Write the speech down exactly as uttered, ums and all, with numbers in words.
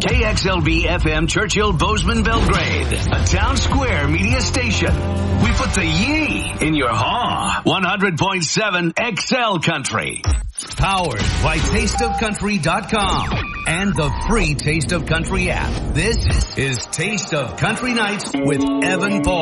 K X L B F M Churchill Bozeman Belgrade, a town square media station. We put the yee in your haw. one hundred point seven X L Country. Powered by taste of country dot com and the free Taste of Country app. This is Taste of Country Nights with Evan Paul.